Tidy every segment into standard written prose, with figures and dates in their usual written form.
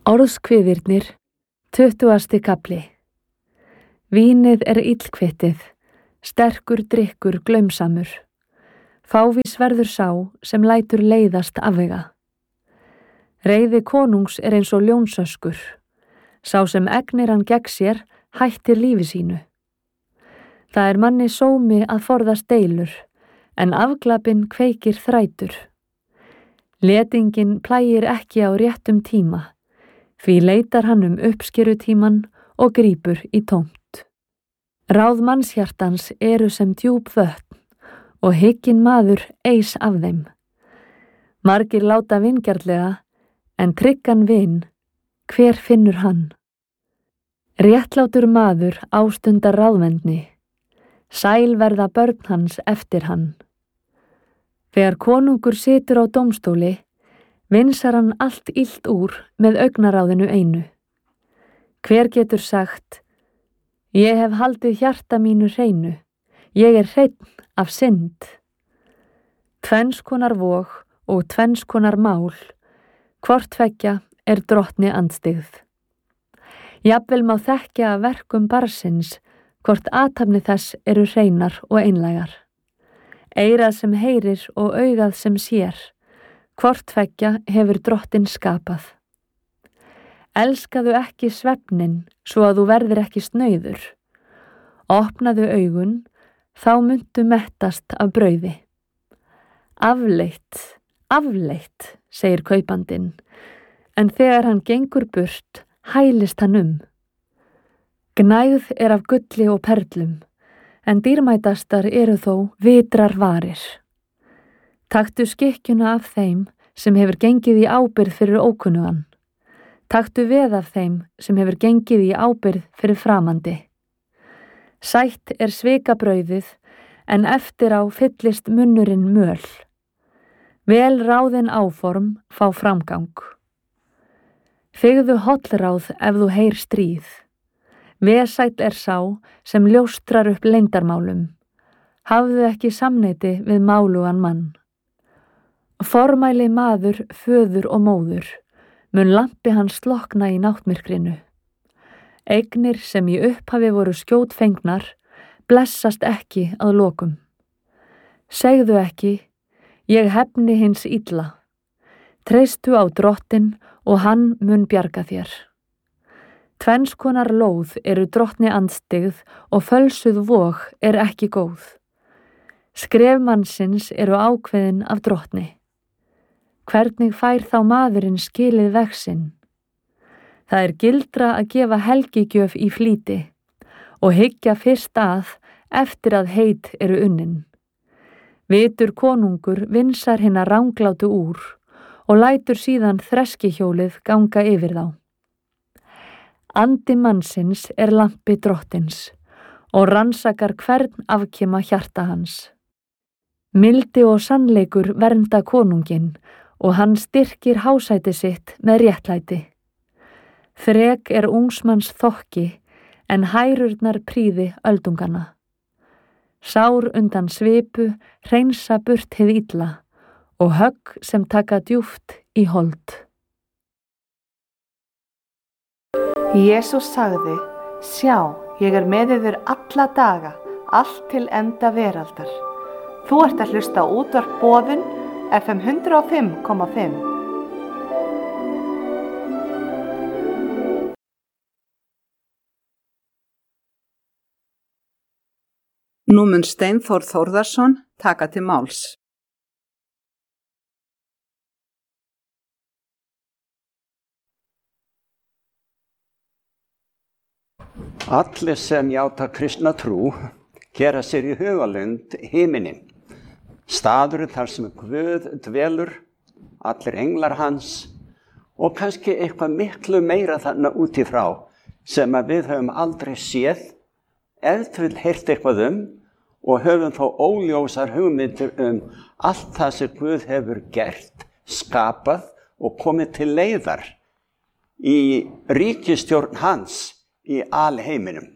Orðskviðirnir, 20. kafli. Vínið er illkvittið, sterkur drykkur glaumsamur. Fávís verður sá sem lætur leiðast afvega. Reiði konungs er eins og ljónsöskur. Sá sem egnir hann gegn sér hættir lífi sínu. Það er manni sómi að forðast deilur, en afglapinn kveikir þrætur. Letingin plægir ekki á réttum tíma, því leitar hann uppskerutíman og grípur í tómt. Ráð mannshjartans eru sem djúp vötn og hygginn maður eis af þeim. Margir láta vingjarnlega, en tryggan vin, hver finnur hann? Réttlátur maður ástundar ráðvendni, sæl verða börn hans eftir hann. Þegar konungur situr á dómstóli, vinsar hann allt illt úr með augnaráðinu einu. Hver getur sagt, ég hef haldið hjarta mínu hreinu, ég er hreinn af synd. Tvenns konar vog og tvenns konar mál, hvort tveggja er drottni andstyggð. Jafnvel má þekkja af verkum barnsins, hvort athafni þess eru hreinar og einlægar. Eyrað sem heyrir og augað sem sér, hvort tveggja hefur drottin skapað. Elskaðu ekki svefnin, svo að þú verðir ekki snauður. Opnaðu augun, þá muntu mettast af brauði. Afleitt, afleitt, segir kaupandinn, en þegar hann gengur burt, hælist hann Gnægð er af gulli og perlum, en dýrmætastar eru þó vitrar varir. Taktu skikkjuna af þeim sem hefur gengið í ábyrgð fyrir ókunnugan. Taktu veð af þeim sem hefur gengið í ábyrgð fyrir framandi. Sætt er svikabrauðið, en eftir á fyllist munnurinn möl. Vel ráðin áform fá framgang. Þigðu hollráð ef þú heyr stríð. Vesæll er sá sem ljóstrar upp leyndarmálum. Hafðu ekki samneyti við málugan mann. Formæli maður, föður og móður, mun lampi hans slokna í náttmyrkrinu. Eignir sem í upphafi voru skjótfengnar, blessast ekki að lokum. Segðu ekki, ég hefni hins illa. Treystu á drottin og hann mun bjarga þér. Tvenns konar lóð eru drottni andstyggð og fölsuð vog er ekki góð. Skref mannsins eru ákveðin af drottni. Hvernig fær þá maðurinn skilið veg sinn? Það er gildra að gefa helgigjöf í flýti og hyggja fyrst að eftir að heit eru unnin. Vitur konungur vinsar hinna ranglátu úr og lætur síðan þreskihjólið ganga yfir þá. Andi mannsins er lampi drottins og rannsakar hvern afkima hjarta hans. Mildi og sannleikur vernda konunginn og hann styrkir hásæti sitt með réttlæti. Þrek er ungsmanns þokki, en hærurnar prýði öldungana. Sár undan svipu hreinsa burt hið illa og högg sem taka djúpt í hold. Jesús sagði, sjá, ég er með yður alla daga, allt til enda veraldar. Þú ert að hlusta á útvarp Boðun, FM 105,5. Nú mun Steinþór Þórðarson taka til máls. Allir sem játa kristna trú gera sér í hugalund himinin. Staðurinn þar sem Guð dvelur, allir englar hans og kannski eitthvað miklu meira þarna út í frá sem að við höfum aldrei séð, ef til heyrt eitthvað og höfum þó óljósar hugmyndir allt það sem Guð hefur gert, skapað og komið til leiðar í ríkisstjórn hans í alheiminum.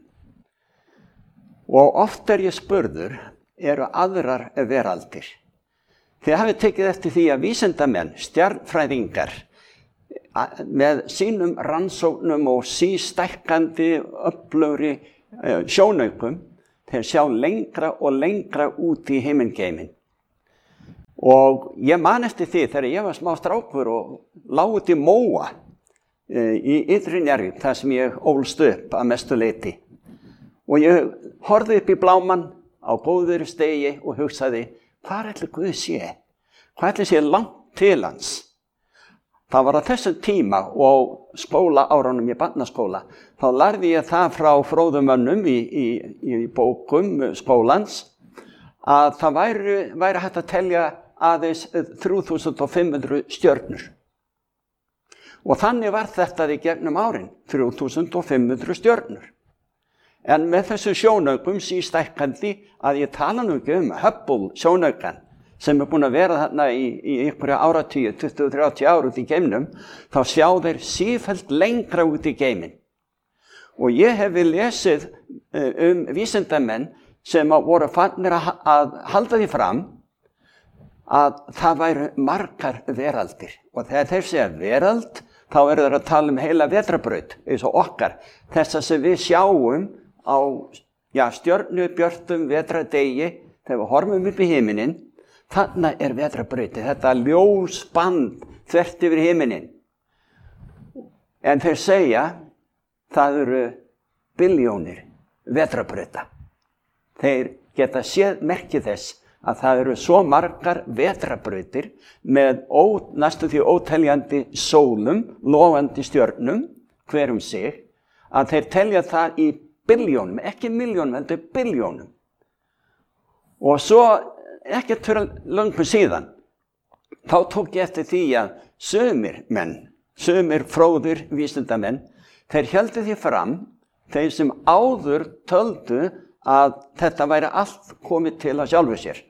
Og oft ég spurður, eru aðrar veraldir. Þið hafið tekið eftir því að vísindamenn, stjarnfræðingar, með sínum rannsóknum og sístækkandi öflugri sjónaukum, þeir sjá lengra og lengra út í himingeiminn. Og ég man eftir því þegar ég var smá strákur og lá út í móa í Ytri Njarðvík, þar sem ég ólst upp að mestu leyti. Og ég horfði upp í blámann á góður stegi og hugsaði, hvar ætli Guð sé? Hvað ætli sé langt til hans? Það var á þessum tíma og skólaárunum í barnaskóla. Þá lærði ég það frá fróðum mönnum í bókum skólans að það væri hægt að telja aðeins 3500 stjörnur. Og þannig var þetta í gegnum árin, 3500 stjörnur. En með þessu sjónaukum sístækkandi að ég tala nú ekki Hubble sjónaukan, sem búin að vera þarna í einhverja áratíu, 20-30 ár út í geimnum, þá sjá þeir sífellt lengra út í geiminn. Og ég hef lesið vísindamenn sem voru farnir að halda því fram að það væru margar veraldir. Og þegar þeir segja verald, þá eru þeir að tala heila vetrarbraut, eins og okkar. Þessa sem við sjáum á stjörnubjörtum vetrardegi, þegar við horfum upp í himininn, þarna vetrarbrautin, þetta ljósband þvert yfir himininn. En þeir segja, það eru billjónir vetrarbrauta. Þeir geta séð merki þess að það eru svo margar vetrarbrautir með næstu því óteljandi sólum, logandi stjörnum, hver sig, að þeir telja það í billjónum, ekki milljónum, heldur billjónum. Og svo ekkert fyrir löngu síðan, þá tók ég eftir því að sumir fróðir vísindamenn, þeir héldu því fram, þeir sem áður töldu að þetta væri allt komið til að sjálfu sér.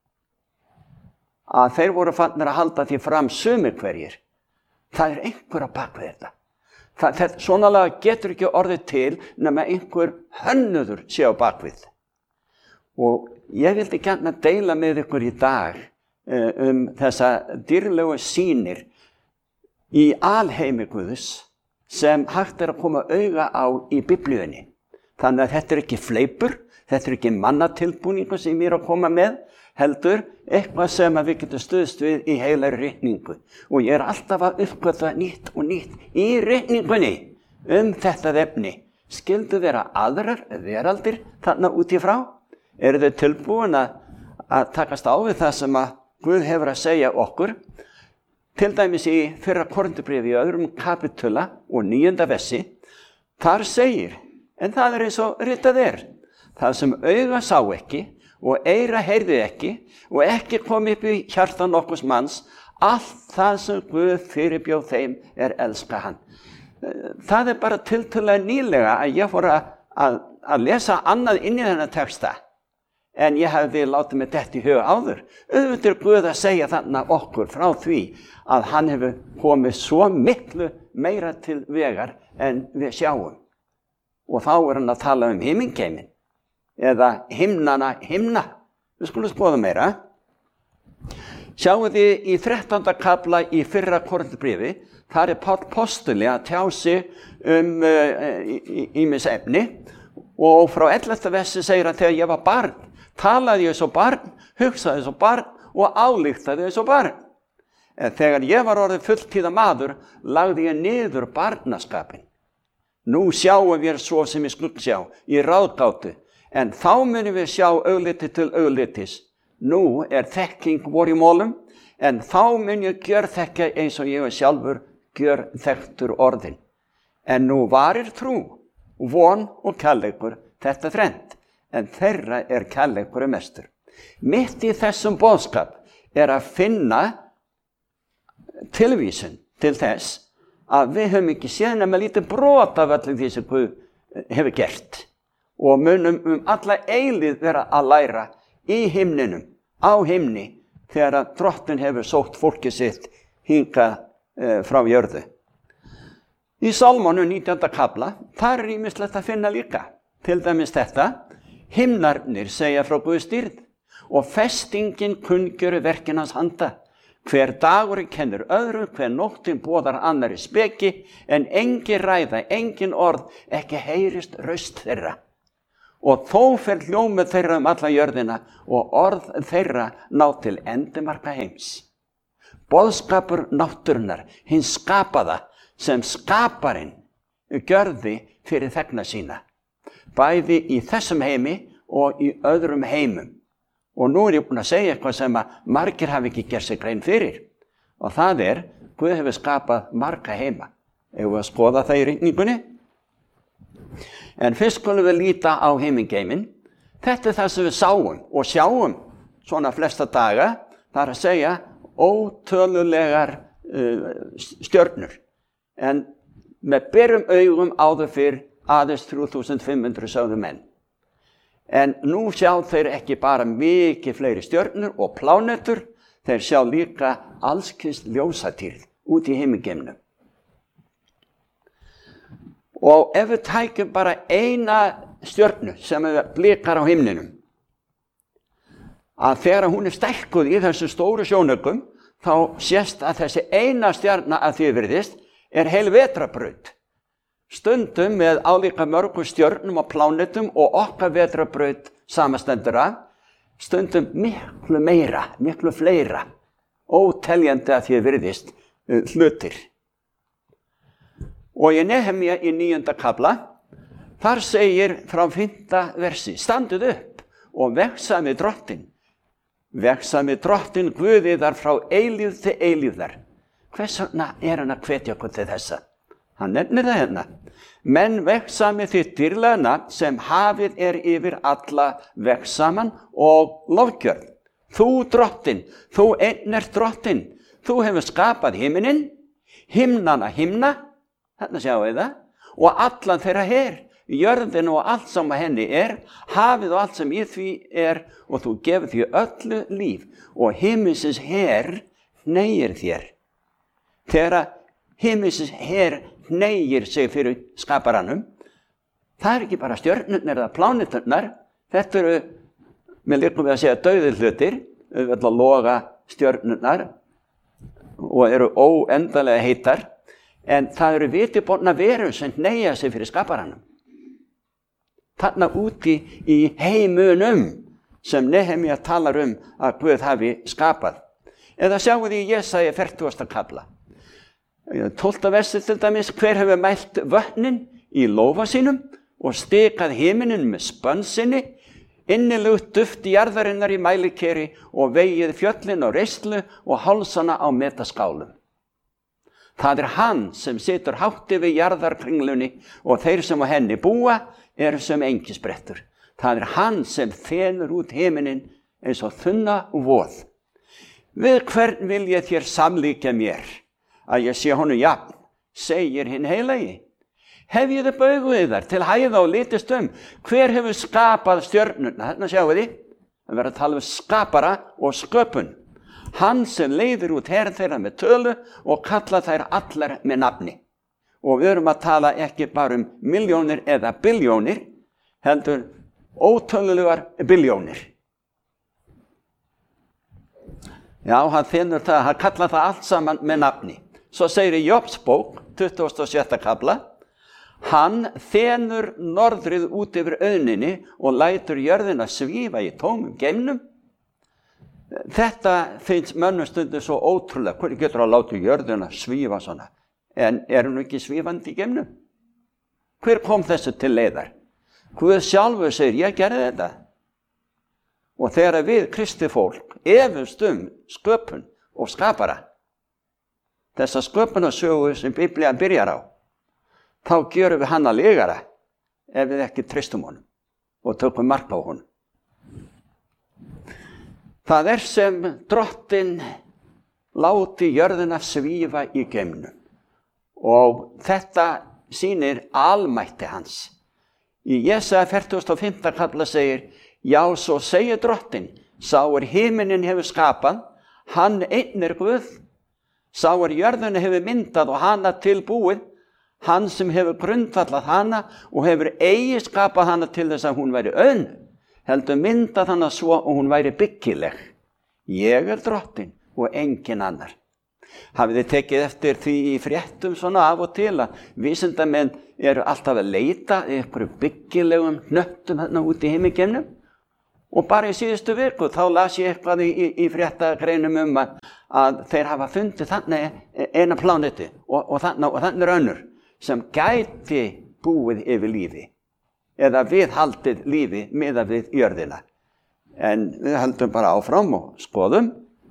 Að þeir voru farnir að halda því fram sumir hverjir. Það einhver á bakvið þetta. Svonalega getur ekki orðið til nema einhver hönnuður sé á bakvið. Og ég vildi gjarna deila með ykkur í dag þessa dýrlegu sýnir í alheimi Guðs sem hægt að koma auga á í Biblíunni. Þannig að þetta ekki fleipur, þetta ekki mannatilbúningu sem ég að koma með, heldur eitthvað sem við getum stuðst við í heilari ritningu. Og ég alltaf að uppgötva nýtt og nýtt í ritningunni þetta efni. Skyldu vera aðrar veraldir þarna út í frá? Eru þau tilbúin að takast á við það sem að Guð hefur að segja okkur? Til dæmis í 1. Korinthubréfi í 2. kapitula og 9. versi, þar segir, en það eins og ritað það sem auga sá ekki og eyra heyrði ekki og ekki kom upp í hjarta nokkurs manns, allt það sem Guð fyrirbjóð þeim elska hann. Það bara tiltölulega nýlega að ég fór að lesa annað inn í þennan texta, en ég hefði látið mig detta í huga áður. Auðvitað Guð að segja þannig okkur frá því að hann hefur komið svo miklu meira til vegar en við sjáum. Og þá hann að tala himingeiminn, eða himnana himna. Við skulum skoða meira. Sjáum þið í 13. kafla í 1. Korinthubréfi, þar Páll postuli að tjá sig ýmis efni, og frá 11. versi segir að þegar ég var barn, talaði ég eins og barn, hugsaði eins og barn og ályktaði eins og barn. En þegar ég var orðið fulltíða maður, lagði ég niður barnaskapinn. Nú sjáum við svo sem við skuggsjá í ráðgátu, en þá munum við sjá augliti til auglitis. Nú þekking vor í mólum, en þá mun ég gjörþekkja eins og ég sjálfur gjörþekktur orðin. En nú varir trú, von og kærleikur, þetta þrennt, en þeirra kærleikur mestur. Mitt í þessum boðskap að finna tilvísun til þess að við höfum ekki séð nema lítið brot af allir því sem Guð hefur gert og munum alla eilíð vera að læra í himninum, á himni, þegar að Drottinn hefur sótt fólkið sitt hingað frá jörðu. Í Sálmónu 19. kafla, þar ýmislegt að finna líka. Til dæmis þetta, himnarnir segja frá Guðs dýrð og festingin kunngjöru verkin hans handa. Hver dagurinn kennir öðru, hver nóttin boðar annari speki, en engin ræða, engin orð, ekki heyrist raust þeirra. Og þó fer hljómið þeirra alla jörðina og orð þeirra ná til endimarka heims. Boðskapur náttúrunnar, hins skapaða, sem skaparinn gjörði fyrir þegna sína, bæði í þessum heimi og í öðrum heimum. Og nú ég búin að segja eitthvað sem að margir hafi ekki gert sig grein fyrir. Og það Guð hefur skapað marga heima. Eigum við að skoða það í rigningunni? En fyrst skulum við líta á himingeiminn. Þetta það sem við sáum og sjáum svona flesta daga, það að segja ótölulegar stjörnur. En með berum augum áður fyrr aðeins 3500 sögðu menn. En nú sjá þeir ekki bara mikið fleiri stjörnur og plánetur, þeir sjá líka allskyns ljósatýrð út í himingeimnum. Og ef við tækjum bara eina stjörnu sem blikar á himninum, að þegar hún stækkuð í þessu stóru sjónaugum, þá sést að þessi eina stjarna að því virðist heil vetrarbraut. Stundum með álíka mörgum stjörnum og plánetum og okkar vetrarbraut samastendur af, stundum miklu meira, miklu fleira, óteljandi að því virðist hlutir. Og í Nehemía í 9. kafla, þar segir frá 5. versi, standið upp og vegsami drottin. Vegsami drottin Guðiðar frá eilíð til eilíðar. Hvers vegna hann að hvetja okkur til þessa? Hann nefnir það hérna. Menn vegsami þitt dýrlega nafn sem hafið yfir alla vegsaman og lofgjörð. Þú drottin, þú einn drottin. Þú hefur skapað himinin, himnana himna, þarna sjáum við það, og allan þeirra her, jörðin og allt sem að henni hafið og allt sem í því og þú gefur því öllu líf og himinsins her hneigir þér. Þegar himinsins her hneigir sig fyrir skaparanum, það ekki bara stjörnurnar eða pláneturnar, þetta mér líkum við að segja dauðir hlutir, auðvitað loga stjörnurnar og eru óendanlega heitar, en það eru vitiborna verur sem hneigja sig fyrir skaparanum. Þarna úti í heimunum sem Nehemía talar að Guð hafi skapað. Eða sjáum við í Jesaja 40. kafla. 12. versi til dæmis, hver hefur mælt vötnin í lófa sínum og stikað himinin með spönn sinni, innilugt duft jarðarinnar í mælikeri og vegið fjöllin á reislu og hálsana á metaskálum. Það hann sem situr hátt yfir jarðarkringlunni og þeir sem á henni búa sem engisbrettur. Það hann sem þenur út himinin eins og þunna voð. Við hvern vil ég þér samlíkja mér? Að ég sé honum jafn, segir hinn heilagi. Hef ég þið bauguð þar til hæða og litist hver hefur skapað stjörnurna? Þarna sjáum við því, það verður að tala skapara og sköpun. Hann sem leiðir út her þeirra með tölu og kalla þær allar með nafni. Og við erum að tala ekki bara milljónir eða biljónir, heldur ótölulegar biljónir. Já, hann þenur það, hann kalla það allt saman með nafni. Svo segir í Jobs bók, 27. kafla, hann þenur norðrið út yfir auðninni og lætur jörðina svífa í tómum geimnum. Þetta finnst mönnum stundum svo ótrúlega, hvernig getur að láta jörðina svífa svona? En hún ekki svífandi í geimnum? Hver kom þessu til leiðar? Guð sjálfur segir, ég gerði þetta. Og þegar við kristi fólk efumst sköpun og skapara, þessa sköpunarsögu sem Biblían byrjar á, þá gjörum við hana legara ef við ekki tristum honum og tökum mark á honum. Það sem drottin láti jörðina svífa í geimnum og þetta sýnir almætti hans. Í Jesaja 45. kafla segir, já, svo segir drottin, sá himinin hefur skapað, hann einn Guð, sá jörðina hefur myndað og hana tilbúið, hann sem hefur grundvallað hana og hefur eigi skapað hana til þess að hún væri heldur myndað hana svo og hún væri byggileg. Ég drottin, og engin annar. Hafið þið tekið eftir því í fréttum svona af og til að vísindamenn eru alltaf að leita ykkur byggilegum hnöttum hérna út í himingeimnum? Og bara í síðustu viku þá las ég eitthvað í fréttagreinum að þeir hafa fundið þannig eina plánetu og þannig er önnur sem gæti búið yfir lífi eða viðhaldið lífi miðað við jörðina. En við höldum bara áfram og skoðum.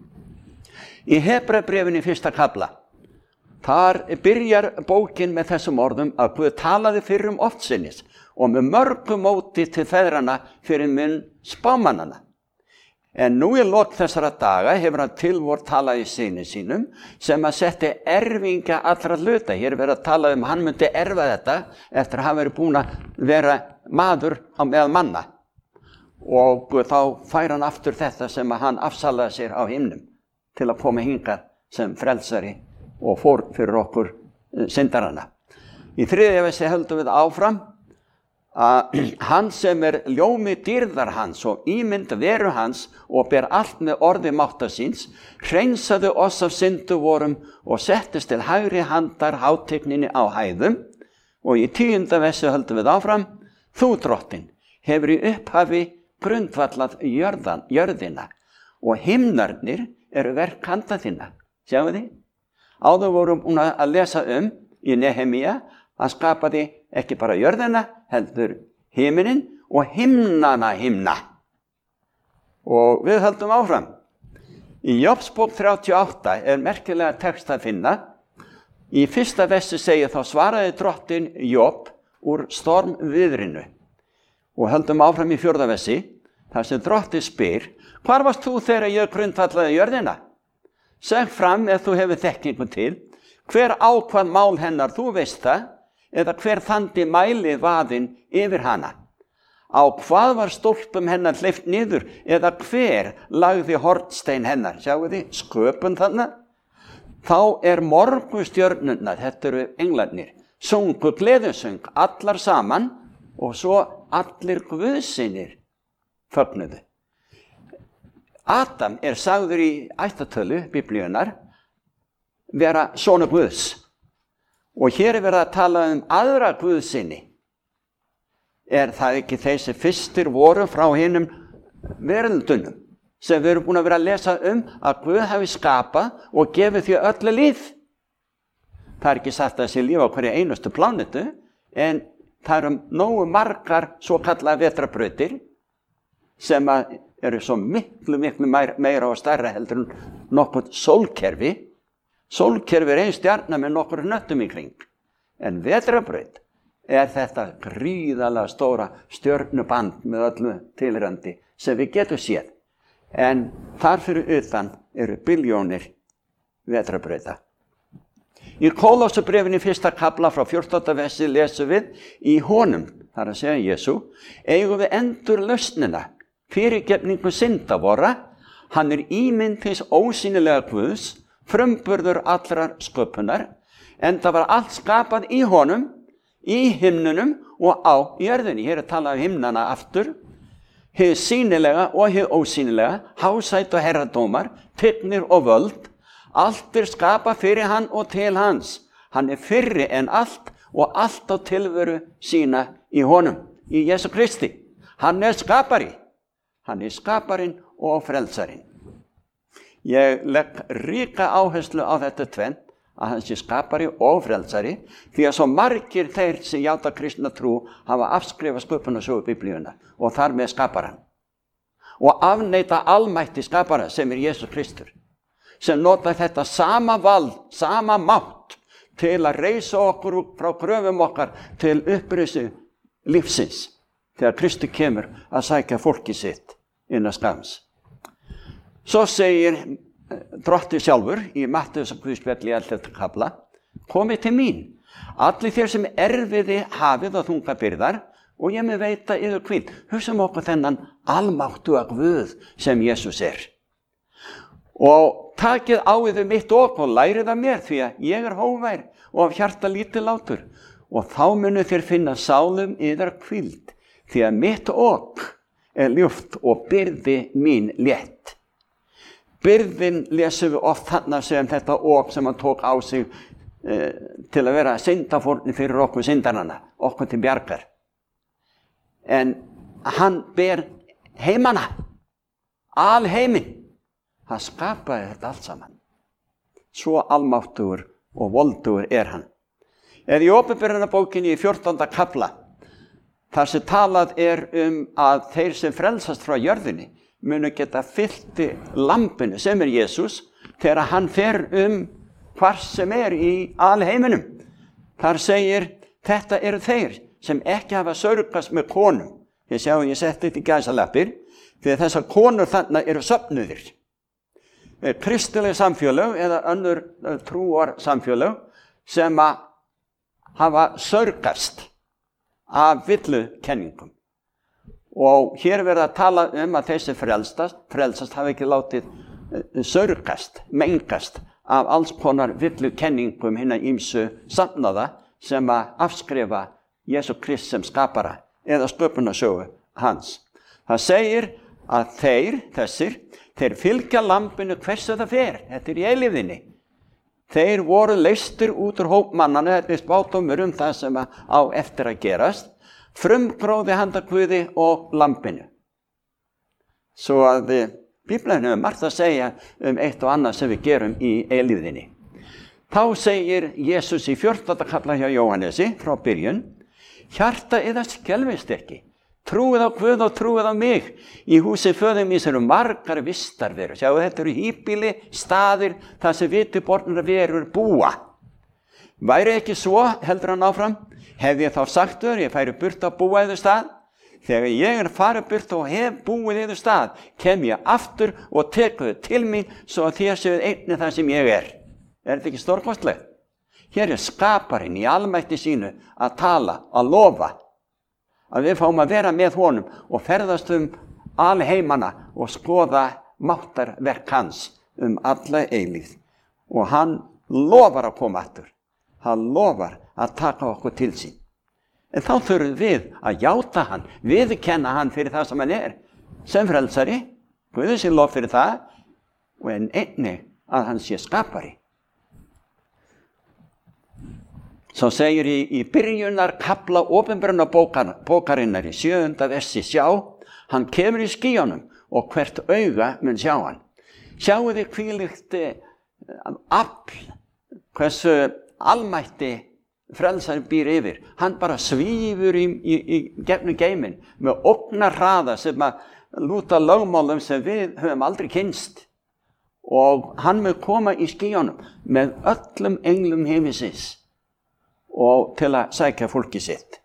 Í Hebreabréfinu 1. kafla, þar byrjar bókin með þessum orðum að Guð talaði fyrrum oftsinnis og með mörgu móti til feðrana fyrir munn spámannana. En nú í lok þessara daga hefur hann tilvor talað í syni sínum sem að setti erfinga allra hluta. Hér er verið að tala hann myndi erfa þetta eftir að hafa verið búin að vera maður á meðal manna. Og þá fær hann aftur þetta sem að hann afsalaði sér á himnum til að koma hingað sem frelsari og fór fyrir okkur syndarana. Í 3. versi höldum við áfram að hann sem er ljómi dýrðar hans og ímynd veru hans og ber allt með orði mátta síns, hreinsaði oss af syndu vorum og settist til hægri handar hátigninni á hæðum. Og í 10. versi höldum við áfram, þú drottin hefur í upphafi grundvallað jörðina og himnarnir eru verk handa þinna. Sjáu þið? Áður vorum að lesa í Nehemía að skapaði ekki bara jörðina, heldur himinin og himnana himna. Og við höldum áfram. Í Jobsbók 38 er merkilega text að finna. Í 1. versi segir þá svaraði drottin Job úr stormviðrinu. Og höldum áfram í 4. versi, þar sem drotti spyr, hvar varst þú þegar ég grundvallaði jörðina? Seg fram ef þú hefur þekkingu til, hver ákvað mál hennar þú veist það, eða hver þandi mæli vaðinn yfir hana. Á hvað var stólpum hennar hleypt niður, eða hver lagði hornstein hennar, sjáu þið, sköpun þarna. Þá er morgunstjörnurnar, þetta eru englarnir, sungu gleðisöng, allar saman, og svo allir guðsinir fögnuðu. Adam er sagður í ættatölu biblíunnar vera sonur Guðs. Og hér er verið að tala aðra guðsinni. Er það ekki þeir sem fyrstir voru frá hinum veröldunum sem við erum búin að vera að lesa að Guð hafi skapað og gefið því öllu líf? Það er ekki sagt að þessi líf á hverju einustu plánetu, en það eru nógu margar svo kallaðar vetrarbrautir sem eru svo miklu meira og stærra heldur en nokkuð sólkerfi. Sólkerfi er ein stjarna með nokkur hnöttum í kring. En vetrarbraut er þetta gríðarlega stóra stjörnuband með öllu tilrandi sem við getum séð. En þar fyrir utan eru billjónir vetrarbrauta. Í Kólósabréfinu 1. kafla frá 14. versi lesum við í honum, þar að segja Jesú, eigum við endurlausnina, fyrirgefningu synda vorra, hann er ímynd hins ósýnilega Guðs, frumburður allrar sköpunar, en það var allt skapað í honum, í himnunum og á jörðinni. Hér er talað himnana aftur, hið sýnilega og hið ósýnilega, hásætt og herradómar, tignir og völd, allt er skapað fyrir hann og til hans. Hann er fyrri en allt og allt á tilveru sína í honum, í Jesú Kristi. Hann er skapari. Hann er skaparinn og frelsarinn. Ég legg ríka áherslu á þetta tvennt, að hann sé skapari og frelsari, því að svo margir þeir sem játa kristna trú hafa afskrifað sköpunarsögu biblíuna og þar með skaparann. Og afneita almætti skapara sem er Jesús Kristur, sem nota þetta sama vald, sama mátt til að reisa okkur frá gröfum okkar til upprisu lífsins, þegar Kristur kemur að sækja fólki sitt innan skams. Svo segir drotti sjálfur í Mattheusarguðspjalli 11. kafla, komið til mín, allir þér sem erfiði hafið og þunga byrðar, og ég mun veita yður hvíld. Hugsum okkur þennan almáttuga Guð sem Jesús er. Og takið á yður mitt ok og lærið af mér, því að ég er hógvær og af hjarta lítillátur, og þá munu þér finna sálum yður hvíld, því að mitt ok er ljúft og byrði mín létt. byrðin lesum við oft þarna sem þetta ok sem hann tók á sig til að vera syndafórni fyrir okkur syndarana, okkur til bjargar. En hann ber heimana, alheiminn. Hann skapaði þetta allt saman. Svo almáttugur og voldugur hann. Eða í Åpenbarunarbókinni í 14. kafla, þar sem talað að þeir sem frelsast frá jörðinni munu geta fyllt lambinu sem Jesús þegar hann fer hvar sem í alheiminum. Þar segir, þetta eru þeir sem ekki hafa sörgast með konum. Ég setti þetta í gæsalappir, því þessar konur þarna eru söfnuðir. Kristileg samfélög eða önnur trúar samfélög sem hafa sörgast af villukenningum. Og hér verða að tala að þeir sem frelsast hafa ekki látið sörgast, mengast af alls konar villukenningum hinna ýmsu safnaða sem afskrifa Jesú Krist sem skapara eða sköpunarsögu hans. Það segir að þeir fylgja lambinu hversu það fer. Þetta í eilífðinni. Þeir voru leystir út úr hópmannana, þetta spádómur það sem á eftir að gerast, frumgróði handa Guði og lambinu. Svo að Bíblan hefur margt að segja eitt og annað sem við gerum í eilífðinni. Þá segir Jesús í 14. kafla hjá Jóhannesi frá byrjun, hjarta yðar skelfist ekki, trúið á Guð og trúið á mig. Í húsi föður míns eru margar vistarverur. Sjáu, þetta eru híbýli, staðir, þar sem vitibornar verur búa. Væri ekki svo, heldur hann áfram, hef ég þá sagt þér, ég færi burt að búa yður stað. Þegar ég farið burt og hef búið yður stað, kem ég aftur og teku þau til mín, svo að þér séuð einnig það sem ég Er þetta ekki stórkostlegt? Hér skaparinn í almætti sínu að tala, að lofa, að við fáum að vera með honum og ferðast alheimana og skoða máttarverk hans alla eilífð. Og hann lofar að koma aftur. Hann lofar að taka okkur til sín. En þá þurfum við að játa hann, viðurkenna hann fyrir það sem hann sem frelsari, Guði sé lof fyrir það, og einnig að hann sé skapari. Svo segir í byrjunar kafla Åpenbarunarbókarinnar í 7. versi, sjá, hann kemur í skýjunum og hvert auga mun sjá hann. Sjáu þið hvílíkt afl, hversu almætti frelsari býr yfir. Hann bara svífur í gegnum geiminn með ógnarhraða sem lúta lögmálum sem við höfum aldrei kynnst. Og hann mun koma í skýjunum með öllum englum himinsins og til að sækja fólki sitt.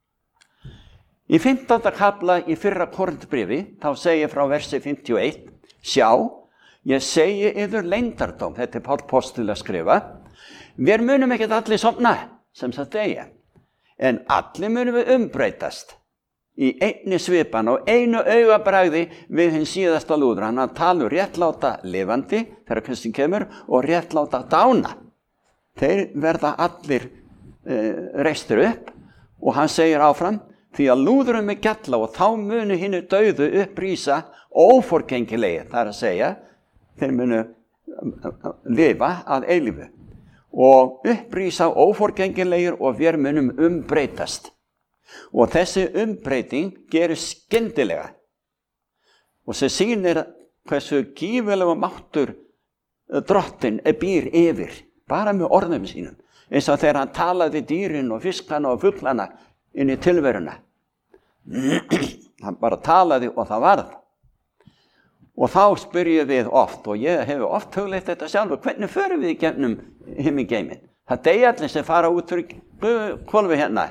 Í 15. kafla í 1. Korintbréfi, þá segir frá versi 51, sjá, ég segi yður leyndardóm, þetta Páll postuli að skrifa, við munum ekkert allir sofna, sem sagt deyja, en allir munum við umbreytast í einni svipan og einu augabragði við hinn síðasta lúður. Hann talar réttláta lifandi þegar Kristi kemur og réttláta dána. Þeir verða allir reistur upp og hann segir áfram, því að lúðurum gjalla og þá munu hinnu dauðu upprísa óforgengilegi, það að segja, þeir munu lifa að eilífu og upprísa óforgengilegir og við munum umbreytast. Og þessi umbreyting gerist skyndilega og sem sýnir hversu gífurlegur máttur drottinn býr yfir, bara með orðum sínum. Eins og þegar hann talaði við dýrin og fiskana og fuglana inn í tilveruna. Hann bara talaði og það varð. Og þá spyrjum við oft, og ég hef oft hugleitt þetta sjálfur, hvernig förum við gennum himingeiminn? Það deyja allir sem fara út fyrir hvolfi hérna.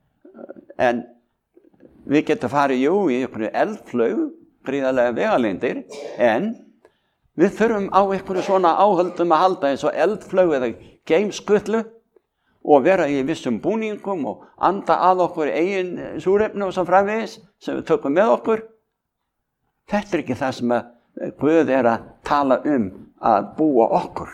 En við getum farið í einhverju eldflaug, gríðarlega vegalengdir, en við þurfum á einhverju svona áhöldum að halda eins og eldflaug eða geimskutlu og vera í vissum búningum og anda að okkur eigin súrefni og svo framvegis sem við tökum með okkur. Þetta ekki það sem Guð að tala að búa okkur.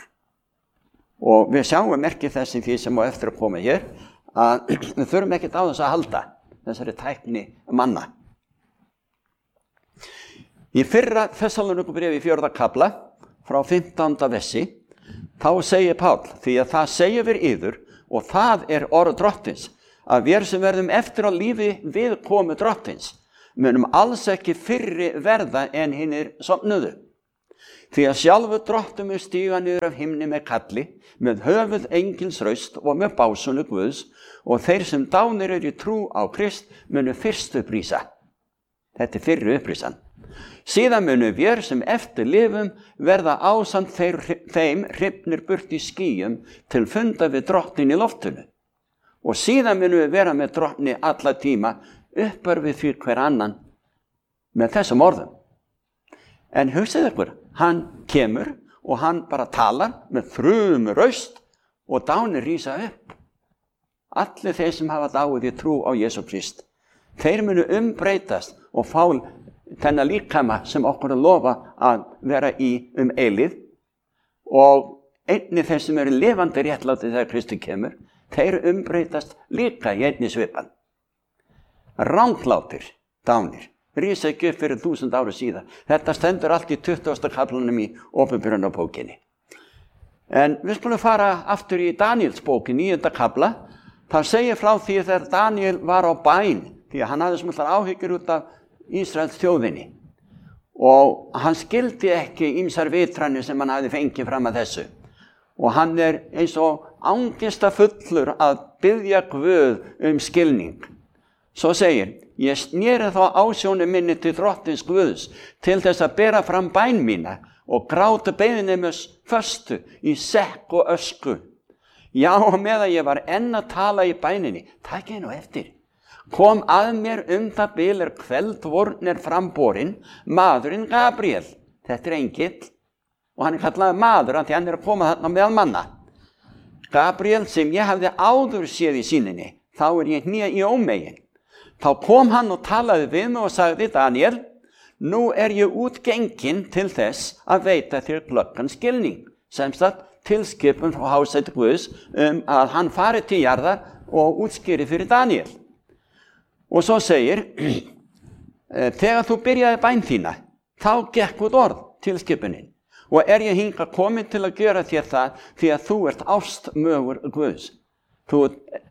Og við sjáum merki þess í því sem á eftir að koma hér, að við þurfum ekkert á þess að halda þessari tækni manna. Í 1. Þessalóníkubréfi í 4. kafla, frá 15. versi, þá segir Páll, því að það segir við yður, og það orð drottins, að við sem verðum eftir á lífi við komu drottins, munum alls ekki fyrri verða en hinir sofnuðu. Því að sjálfur drottum við stíga niður af himni með kalli, með höfuð engils raust og með básunu Guðs, og þeir sem dánir í trú á Krist munu fyrst upprýsa. Þetta fyrri upprýsan. Síðan munu við sem eftir lifum verða ásamt þeim hrifnir burt í skýjum til funda við drottin í loftinu. Og síðan munu við vera með drottni alla tíma, uppörfið fyrir hver annan með þessum orðum. En hugsið ykkur, hann kemur og hann bara talar með þrumu raust og dánir rísa upp. Allir þeir sem hafa dáið í trú á Jesú Krist, þeir munu umbreytast og fá þennan líkama sem okkur lofa að vera í eilífð, og einnig þeir sem eru lifandi réttlátir þegar Kristi kemur, þeir umbreytast líka í einni svipan. Ranglátir dánir rísa ekki upp fyrir 1000 ára síðan. Þetta stendur allt í 20. kaflanum í Åpenbarunarbókinni. En við skulum fara aftur í Daniels bóki, 9. kafla. Það segir frá því þegar Daniel var á bæn, því að hann hafði smullar áhyggjur út af Ísraels þjóðinni. Og hann skildi ekki ýmsar vitranir sem hann hafði fengið fram að þessu. Og hann eins og angistafullur að biðja Guð skilning. Svo segir, ég sneri þá ásjónu minni til drottins Guðs til þess að bera fram bæn mína og gráta beiðni með föstu í sekk og ösku. Já, meðan ég var enn að tala í bæninni, takið nú eftir, kom að mér það bil kveldvorn framborinn, maðurinn Gabriel. Þetta engill, og hann kallaði maður, því hann að koma þarna meðal manna. Gabriel sem ég hafði áður séð í sýninni, þá ég hné í ómegin. Þá kom hann og talaði við mig og sagði, Daniel, nú ég útgenginn til þess að veita þér glöggan skilning, sem sagt tilskipun frá hásæti Guðs að hann fari til jarðar og útskýri fyrir Daniel. Og svo segir, þegar þú byrjaði bæn þína, þá gekk út orð tilskipunin, og ég hingað komin til að gera þér það því að þú ert ástmögur Guðs. Þú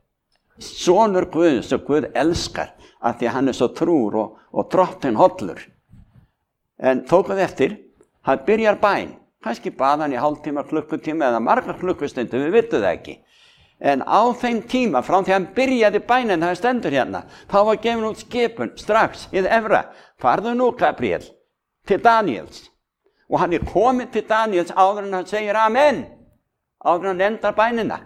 sonur Guðs og Guð elskar, af því að hann svo trúr og drottinn hollur. En tókuð eftir, hann byrjar bæn, kannski bað hann í hálftíma, klukkutíma eða margar klukkustundum, við vitum það ekki. En á þeim tíma, frá því hann byrjaði bænin, það stendur hérna, þá var gefin út skipun strax í efra, farðu nú Gabriel til Daniels. Og hann kominn til Daniels áður en hann segir amen, áður en hann endar bænina.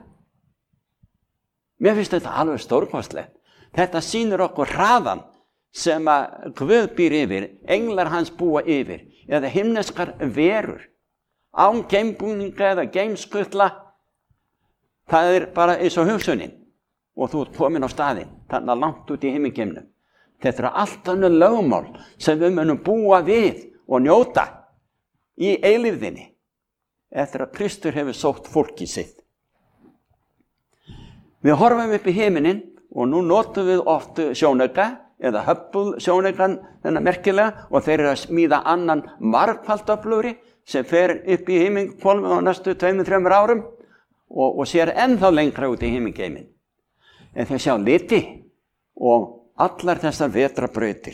Mér finnst þetta alveg stórkostlegt. Þetta sýnir okkur hraðan sem að Guð býr yfir, englar hans búa yfir, eða himneskar verur, án geimbúninga eða geimskutla. Það bara eins og hugsunin, og þú ert komin á staðinn, þarna langt út í himingeimnum. Þetta allt önnur lögmál sem við munum búa við og njóta í eilífðinni, eftir að Kristur hefur sótt fólkið sitt. Við horfum upp í himinin, og nú notum við oft sjónauka, eða Hubble sjónaukan, þennan merkilega, og þeir að smíða annan margfaldöflugri sem fer upp í himinhvolfið á næstu 2-3 árum og sér ennþá lengra út í himingeimin. En þeir sjá liti og allar þessar vetrarbrautir.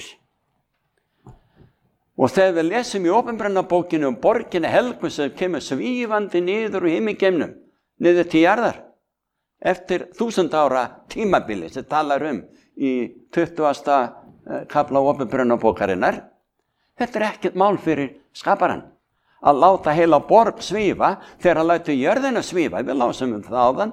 Og þegar við lesum í Åpenbarunarbókinni borginni helgu sem kemur svífandi niður úr himingeimnum, niður til jarðar, eftir 1000 ára tímabili sem talar í 20. kafla Åpenbarunarbókarinnar. Þetta ekkert mál fyrir skaparann að láta heila borg svífa þegar hann lætur jörðina svífa. Við lásum það áðan.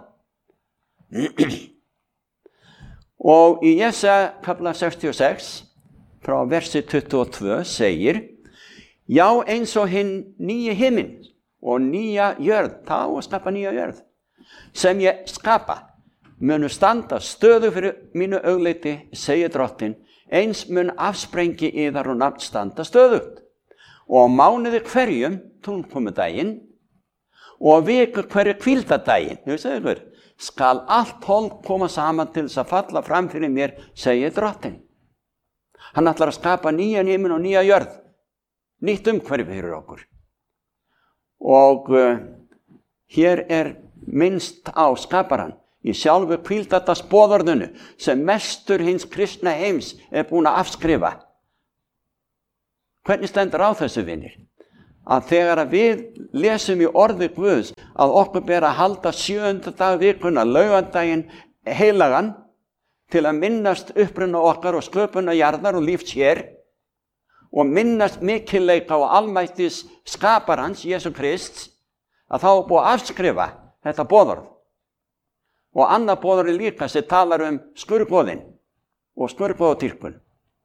Og í Jesaja kafla 66 frá versi 22 segir, já, eins og hinn nýja himinn og nýja jörð, þá að skapa nýja jörð, sem ég skapa, munu standa stöðu fyrir mínu augleiti, segir drottinn, eins mun afsprengi yðar og nafn standa stöðugt. Og á mánuði hverjum, túnkomudaginn, og viku hverju hvíldardaginn, skal allt hold koma saman til þess að falla fram fyrir mér, segir drottinn. Hann ætlar að skapa nýjan himinn og nýja jörð, nýtt umhverfi fyrir okkur. Og hér minnst á skaparan í sjálfu hvíldardagsboðorðinu sem mestur hins kristna heims búin að afskrifa. Hvernig stendur á þessu, vinir? Að þegar við lesum í orði Guðs að okkur ber að halda 7. dag vikuna, laugardaginn heilagan, til að minnast uppruna okkar og sköpuna jarðar og lífs hér og minnast mikilvæga og almættis skaparans, Jesú Krists, að þá búið að afskrifa þetta boðorð. Og annað boðorð líka sem talar skurðgoðinn og skurðgoðadýrkun.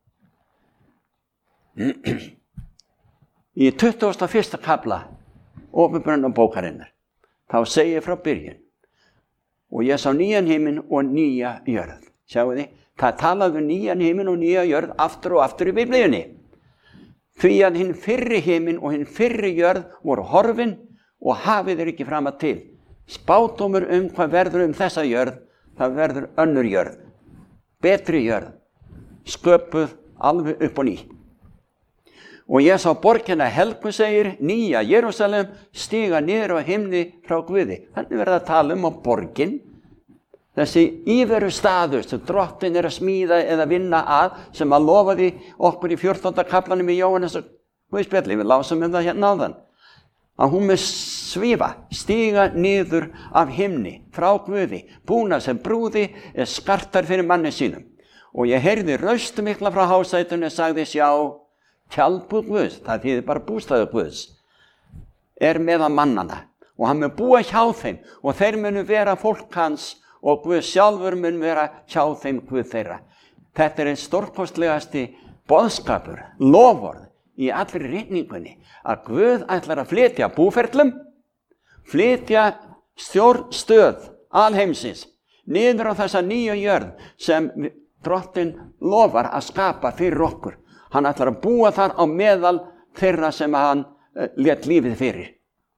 Í 21. kafla Åpenbarunarbókarinnar þá segir frá byrjun: og ég sá nýjan himinn og nýja jörð. Sjáu þið, það talaði nýjan himinn og nýja jörð aftur og aftur í Biblíunni. Því að hinn fyrri himinn og hinn fyrri jörð voru horfin og hafið ekki framar til. Spádómur hvað verður þessa jörð, það verður önnur jörð, betri jörð, sköpuð alveg upp og ný. Og ég sá borgina helgu, segir, nýja Jerúsalem, stíga niður á himni frá Guði. Þannig verður að tala á borgin, þessi íveru staður sem Drottinn að smíða eða vinna að, sem að lofaði okkur í 14. kaflanum í Jóhannes Guðspjalli, við lásum það hérna áðan, að hún með svífa, stíga niður af himni frá Guði, búna sem brúði skartar fyrir manni sínum. Og ég heyrði röstu mikla frá hásætunni og sagði: sjá, tjaldbúð Guðs, það þýðir bara bústaður Guðs, meðal mannana og hann mun búa hjá þeim og þeir munu vera fólk hans og Guð sjálfur mun vera hjá þeim Guð þeirra. Þetta einn stórkostlegasti boðskapur, loforð í allri ritningunni, að Guð ætlar að flytja búferlum, flytja stjórnstöð alheimsins niður á þessa nýju jörð sem Drottinn lofar að skapa fyrir okkur. Hann ætlar að búa þar á meðal þeirra sem hann lét lífið fyrir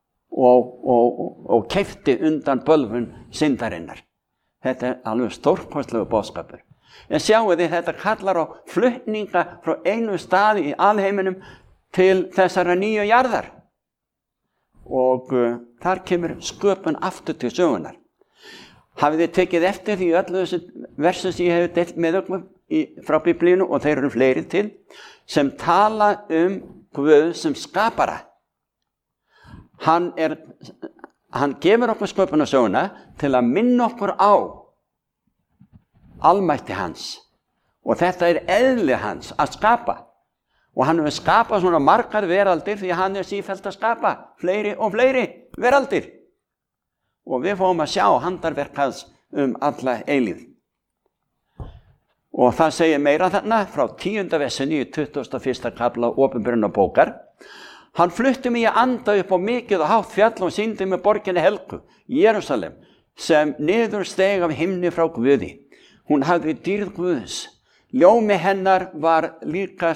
og keypti undan bölvun syndarinnar. Þetta alveg stórkostlegu boðskapur. En sjáu þið, þetta kallar á flutninga frá einu staði í alheiminum til þessara nýju jarðar. Og þar kemur sköpun aftur til sögunar. Hafið þið tekið eftir því öllu þessu versu sem ég hef deilt með okkur frá Biblíunu, og þeir eru fleiri til, sem tala Guð sem skapara. Hann gefur okkur sköpunarsöguna til að minna okkur á almætti hans. Og þetta eðli hans að skapa. Og hann hefur skapað svona margar veraldir því að hann sífellt að skapa fleiri og fleiri veraldir. Og við fáum að sjá handarverk hans alla eilíð. Og það segir meira þarna frá 10. versinni í 21. kafla Åpenbarunarbókar. Hann flutti mig í anda upp á mikið og hátt fjall og sýndi mig borginni helgu, Jerúsalem, sem niður steig af himni frá Guði. Hún hafði dýrð Guðs. Ljómi hennar var líku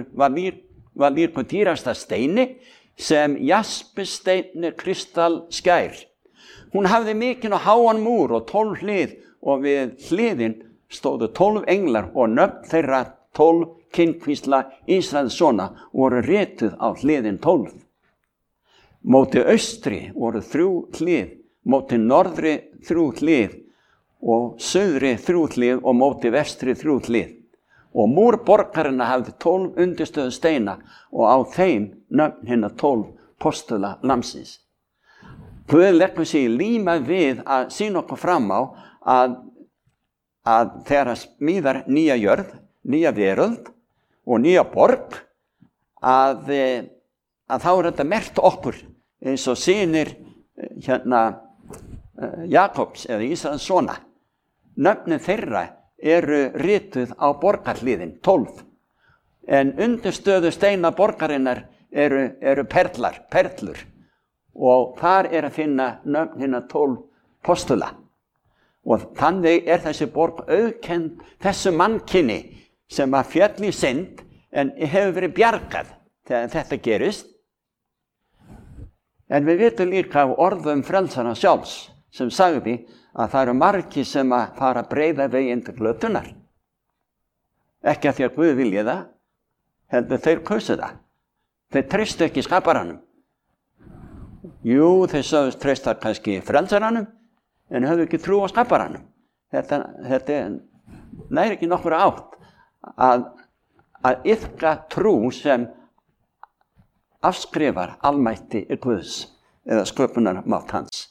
dýrasta steini sem jaspsteini kristall skær. Hún hafði mikinn og háan múr og 12 hlið, og við hliðin stóðu 12 englar og nöfn þeirra 12 kynkvísla Ísraels sona voru rituð á hliðin 12. Móti austri voru 3 hlið, móti norðri 3 hlið og suðri 3 hlið og móti vestri 3 hlið. Og múr borgarinnar hafði 12 undirstöðu steina og á þeim nöfn hinna 12 postula lamsins. Guð leggur sig líma við að sýna okkur fram á að þegar smíðar nýja jörð, nýja veröld og nýja borg, að þá þetta merkt okkur eins og synir Jakobs eða Ísraels sona. Nöfnin þeirra eru rituð á borgarhliðin 12, en undirstöðu steina borgarinnar eru perlur, og þar að finna nöfn hinna 12 postula. Og þannig þessi borg auðkennd þessu mannkyni sem að féll í synd en hefur verið bjargað þegar þetta gerist. En við vitum líka af orðum frelsara sjálfs sem sagði að það eru margir sem að fara að breiða veginn til glötunar. Ekki að því að Guð vilji það, heldur þeir kusu það. Þeir treystu ekki skaparanum. Jú, þeir sögðust treysta kannski frelsaranum, en höfðu ekki trú á skaparanum. Þetta næri ekki nokkur átt að iðka trú sem afskrifar almætti Guðs eða sköpunarmátt hans.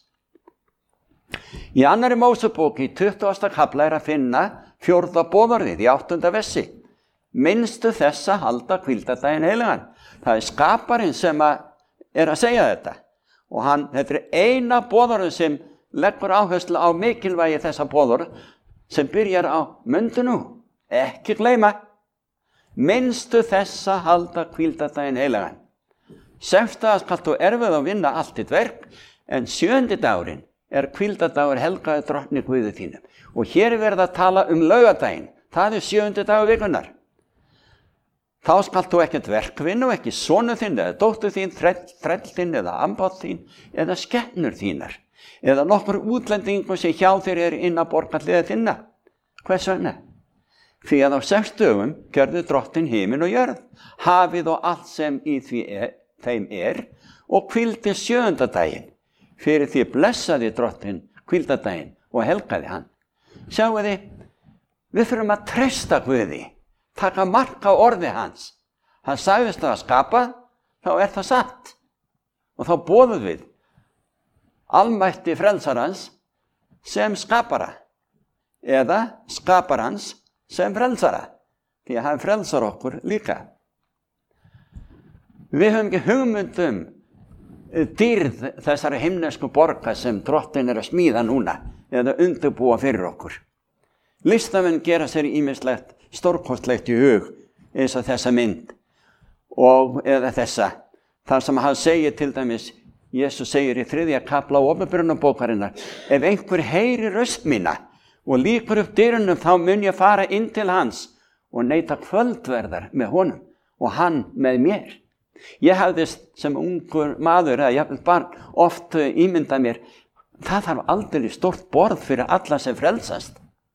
Í 2. Mósebók í 20. kafla að finna 4. boðorðið í 8. versi. Minnstu þess að halda hvíldardaginn heilagan. Það skaparinn sem að segja þetta. Og þetta eina boðorðið sem leggur áherslu á mikilvægi þessa boðorð sem byrjar á mundu nú. Ekki gleyma. Minnstu þess að halda hvíldardaginn heilagan. 6. skalt þú erfið að vinna allt þitt verk, en 7. dagurinn hvíldardagur helgaður drottni Guði þínum. Og hér verið að tala laugardaginn. Það 7. dagur vikunnar. Þá skalt þú ekkert verkvinna og ekki sonur þinn eða dóttur þín, þræll þinn eða ambátt þín eða skepnur þínar eða nokkur útlendingur sem hjá þér inn að borgarliða þinna. Hvers vegna? Því að á 6 dögum gjörðu drottin himin og jörð, hafið og allt sem í þeim og hvíldi 7. daginn. Fyrir því blessaði drottin hvíldardaginn og helgaði hann. Sjáu þið, við þurfum að treysta Guði, taka mark á orði hans. Hann sagðist að skapa, þá það satt. Og þá boðum við almætti frelsarans sem skapara eða skaparans sem frelsara, því að hann frelsar okkur líka. Við höfum ekki hugmynd dýrð þessari himnesku borgar sem drottin að smíða núna eða undirbúa fyrir okkur. Listamenn gera sér ýmislegt stórkostlegt í hug eins og þessa mynd eða þessa. Þar sem hann segir til dæmis, Jesús segir í 3. kafla Opinberunarbókarinnar, ef einhver heyrir röst mína og lýkur upp dyrunum, þá mun ég fara inn til hans og neita kvöldverðar með honum og hann með mér. Ég hafði sem ungur maður eða jafnvel barn oft ímyndað mér, það þarf aldrei stórt borð fyrir alla sem frelsast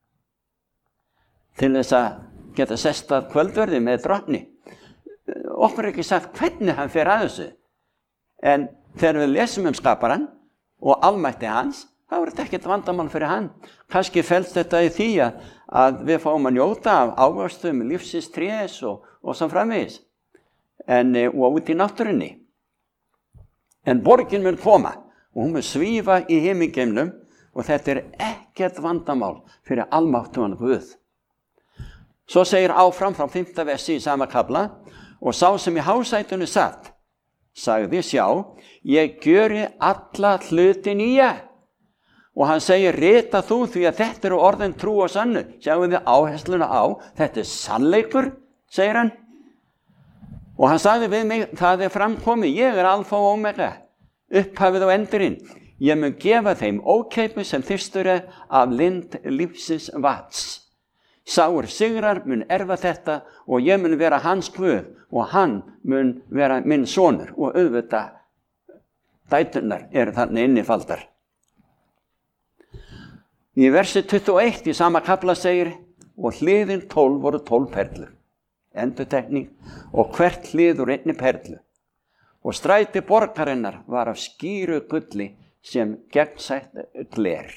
til þess að geta sest að kvöldverði með drottni. Okkur ekki sagt hvernig hann fer að þessu, en þegar við lesum skaparann og almætti hans, þá þetta ekkert vandamál fyrir hann. Kannski felst þetta í því að við fáum að njóta af ávöxtum lífsins trés og svo framvegis. Og út í náttúrunni. En borgin mun koma og hún mun svífa í himingeimnum og þetta ekkert vandamál fyrir almáttugan Guð. Svo segir áfram frá 5. versi í sama kafla, og sá sem í hásætunu satt, sagði, sjá, ég gjöri alla hluti nýja. Og hann segir, rita þú því að þetta orðin trú og sannu. Sjáum við áhersluna á, þetta sannleikur, segir hann. Og hann sagði við mig, það framkomið, ég alfa og omega, upphafið og endurinn. Ég mun gefa þeim ókeipis sem þyrstur af lind lífsins vats. Sáur sigrar mun erfa þetta og ég mun vera hans Guð og hann mun vera minn sonur og auðvitað dæturnar þarna innifaldar. Í versi 21 í sama kafla segir, og hliðin 12 voru 12 perlur. Endurtekning, og hvert hlið úr einni perlu. Og stræti borgarinnar var af skýru gulli sem gegnsætt gler.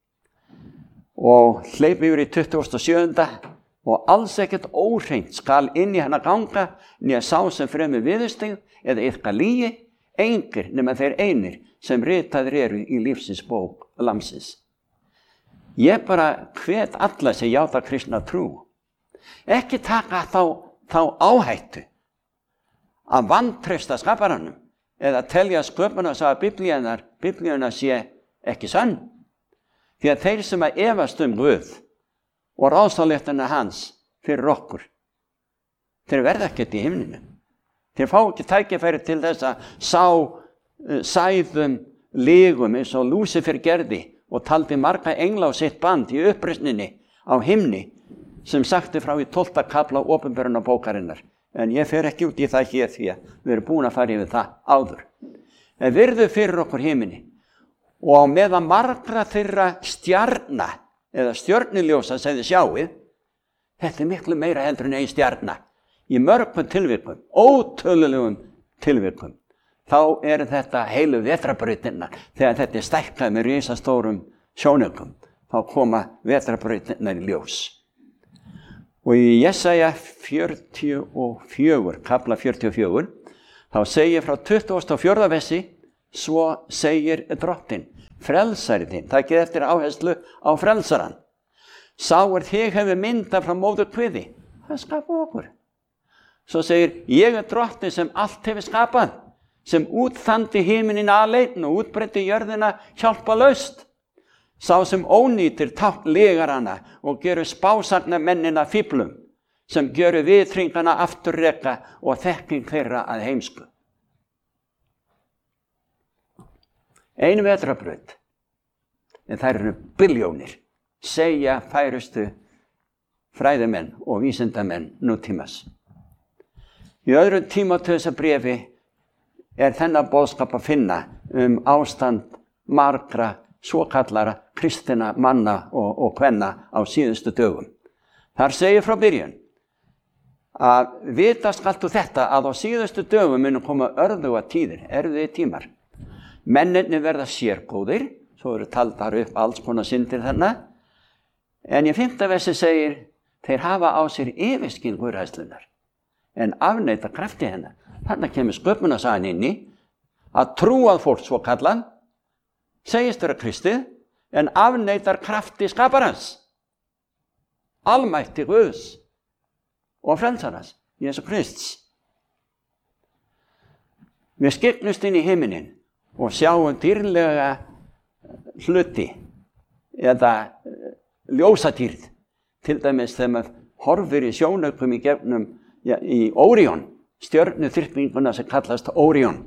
Og hleypi yfir í 27. og alls ekkert óhreint skal inn í hana ganga, né sá sem fremur viðurstyggð eða iðka lygi, engir nema þeir einir sem ritaðir eru í lífsins bók lamsins. Ég bara hvet alla sem játa kristna trú. Ekki taka þá áhættu að vantreysta skaparanum eða telja sköpunarsaga Biblíuna sé ekki sönn. Því að þeir sem efast Guð og ráðsáléttina hans fyrir okkur, þeir verða ekkert í himninu. Þeir fá ekki tækifæri til þess að sæðum lygum eins og Lúsifer gerði og taldi marga engla á sitt band í uppreisninni á himni, sem sagti frá í 12. kafla Opinberunarbókarinnar. En ég fer ekki út í það hér því að við erum búin að fara yfir það áður. En virðu fyrir okkur himini og á meðan margra þeirra stjarna eða stjörnuljósa sem þið sjáið, þetta miklu meira heldur en ein stjarna í mörgum tilvikum, ótölulegum tilvikum. þá þetta heilu vetrarbrautirnar. Þegar þetta stækkað með risastórum sjónaukum, þá koma vetrarbrautirnar í ljós. Og í Jesaja 44, kafla 44, þá segir frá 24. versi, svo segir Drottinn, frelsari þinn, takið eftir áherslu á frelsaran. Sá þig hefur myndað frá móður kviði, það skapaði okkur. Svo segir, ég Drottinn sem allt hefur skapað, sem útþandi himinin aleinn og útbreiddi jörðina hjálpalaust. Sá sem ónýtir legarana og gerur spásagnamennina fíflum, sem gerur vitringana afturreka og þekking þeirra að heimsku. Ein vetrarbraut, en þær eru billjónir, segja færustu fræðimenn og vísindamenn nútímas. Í öðru Tímóteusarbréfi þennan boðskap að finna ástand margra svokallara kristinna manna og kvenna á síðustu dögum. Þar segir frá byrjun að vita skaltu þetta að á síðustu dögum munu koma örðuga tíðir, erfiðir tímar. Mennirnir verða sérgóðir, svo eru taldar upp alls konar syndir þarna, en í 5. versi segir, þeir hafa á sér yfirskyn guðræðslunar, en afneita krafti hennar. Þarna kemur sköpunarsagan inn í að trúað fólk svo kallan, segist vera kristið, en afneitar krafti skaparans, almætti Guðs og frelsarans, Jesú Krists. Við skyggnumst inn í himinin og sjáum dýrlega hluti eða ljósatýrð, til dæmis þegar maður horfir í sjónaukum í gegnum í Órion, stjörnuþyrpinguna sem kallast Órion.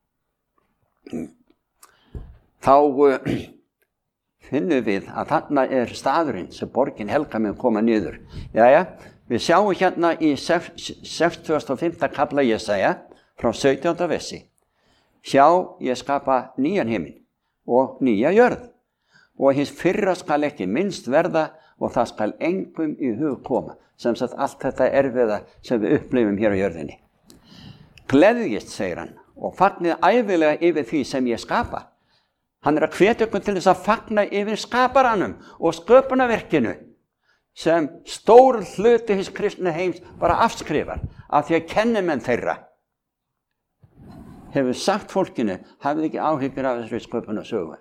Þá finnum við að þarna staðurinn sem borgin helga með koma niður. Jæja, við sjáum hérna í 65. kafla Jesaja frá 17. versi. Sjá, ég skapa nýjan himinn og nýja jörð, og hins fyrra skal ekki minnst verða og það skal engum í hug koma. Sem sagt allt þetta erfiða sem við upplifum hér á jörðinni. Gleðjist, segir hann, og fagnið ævilega yfir því sem ég skapa. Hann að hvetja okkur til þess að fagna yfir skaparanum og sköpunarverkinu sem stór hluti hins kristna heims bara afskrifar af því að kennimenn þeirra hefur sagt fólkinu, hafið ekki áhyggjur af þessari sköpunarsögu.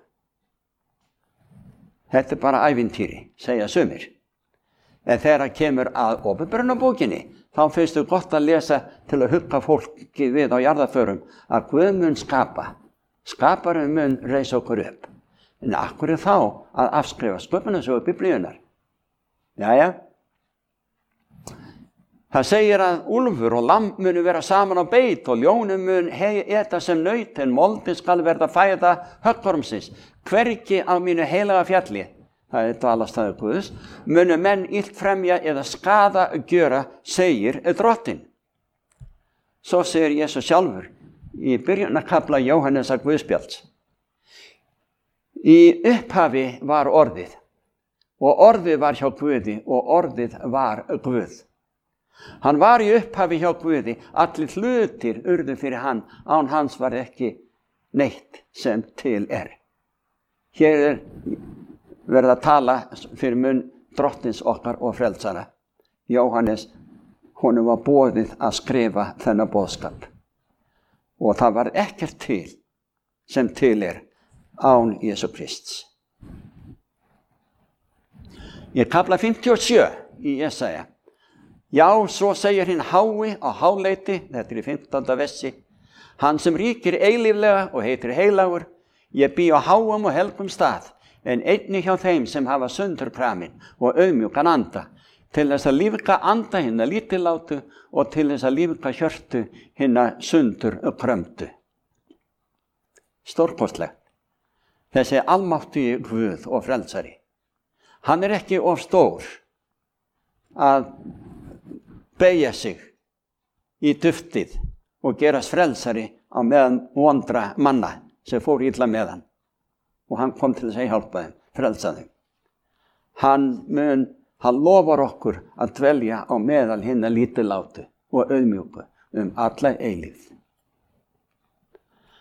Þetta bara ævintýri, segja sumir. En þegar það kemur að Opinberunarbókinni, þá finnst þau gott að lesa til að hugga fólki við á jarðarförum að Guð mun skapa. Skaparinn mun reisa okkur upp. En akkur þá að afskrifa sköpunarsögu Biblíunnar? Jæja. Það segir að úlfur og lamb munu vera saman á beit og ljónum mun eta sem naut, en moldin skal verða fæða höggormsins. Hvergi á mínu heilaga fjalli, það dvalarstaður Guðs, munu menn illt fremja eða skaða gjöra, segir Drottinn. Svo segir Jesús sjálfur í byrjunarkafla Jóhannesar Guðspjalls. Í upphafi var orðið, og orðið var hjá Guði, og orðið var Guð. Hann var í upphafi hjá Guði, allir hlutir urðu fyrir hann, án hans var ekki neitt sem til er. Hér verið að tala fyrir munn Drottins okkar og frelsara. Jóhannes, honum var boðið að skrifa þennan boðskap. Og það var ekkert til sem til er án Jesú Krists. Í kafla 57 í Jesaja. Já, svo segir hinn hái á háleiti, þetta í 15. versi, hann sem ríkir eilíflega og heitir heilagur, ég bý á háum og helgum stað, en einnig hjá þeim sem hafa sundurkramin og auðmjúkan anda, til þess að lífga anda hinna lítillátu og til þess að lífga hjörtu hinna sundurkrömdu. Stórkostlegt. Þessi almáttigi Guð og frelsari. Hann ekki of stór að beygja sig í duftið og gerast frelsari á meðan vondra manna sem fór illa með hann. Og hann kom til þess að hjálpa þeim, frelsa þeim. Hann lofar okkur að dvelja á meðal hinna lítillátu og auðmjúku alla eilífð.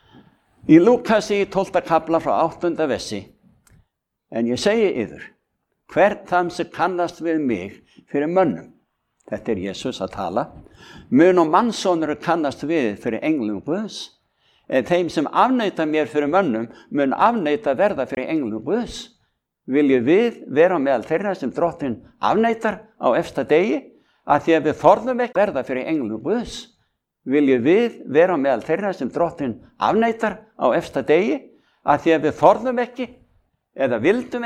Í Lúkasi 12. kapla frá 8. versi. En ég segi yður, hvert þann sem kannast við mig fyrir mönnum, þetta er Jesus að tala, mun og mannsonur kannast við fyrir englum Guðs, en þeim sem afneita mér fyrir mönnum mun afneita verða fyrir englum Guðs. Viljum við vera meðal þeirra sem Drottinn afneitar á efsta degi, að því að við þorðum ekki verða fyrir englum Guðs. Viljum við vera meðal þeirra sem Drottinn afneitar á efsta degi, að því að við þorðum ekki eða vildum